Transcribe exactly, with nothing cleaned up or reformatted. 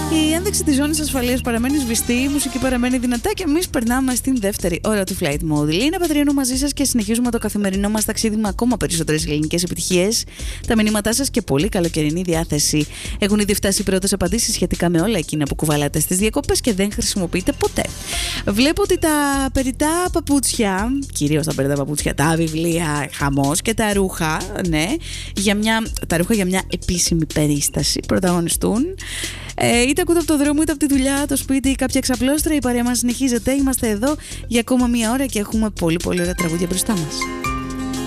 Η ένδειξη της ζώνης ασφαλείας παραμένει σβηστή, η μουσική παραμένει δυνατά και εμείς περνάμε στην δεύτερη ώρα του Flight Mode. Λίνα Πατριανού μαζί σας και συνεχίζουμε το καθημερινό μας ταξίδι με ακόμα περισσότερες ελληνικές επιτυχίες. Τα μηνύματά σας και πολύ καλοκαιρινή διάθεση. Έχουν ήδη φτάσει οι πρώτες απαντήσεις σχετικά με όλα εκείνα που κουβαλάτε στις διακοπές και δεν χρησιμοποιείτε ποτέ. Βλέπω ότι τα περιττά παπούτσια, κυρίως τα περιττά παπούτσια, τα βιβλία, χαμός και τα ρούχα, ναι, για μια, τα ρούχα για μια επίσημη περίσταση πρωταγωνιστούν. Ε, είτε ακούτε από το δρόμο, είτε από τη δουλειά, το σπίτι ή κάποια εξαπλώστρα, η παρέα μας συνεχίζεται. Είμαστε εδώ για ακόμα μία ώρα και έχουμε πολύ πολύ ωραία τραγούδια μπροστά μας.